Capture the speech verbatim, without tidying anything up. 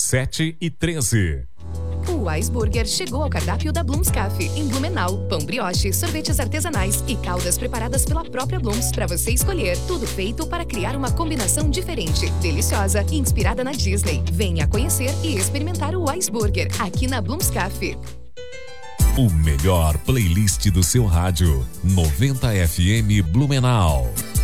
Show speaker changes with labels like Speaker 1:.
Speaker 1: sete e treze.
Speaker 2: O Wise Burger chegou ao cardápio da Blooms Café, em Blumenau. Pão brioche, sorvetes artesanais e caldas preparadas pela própria Blooms para você escolher. Tudo feito para criar uma combinação diferente, deliciosa e inspirada na Disney. Venha conhecer e experimentar o Wise Burger aqui na Blooms Café.
Speaker 1: O melhor playlist do seu rádio, noventa F M Blumenau.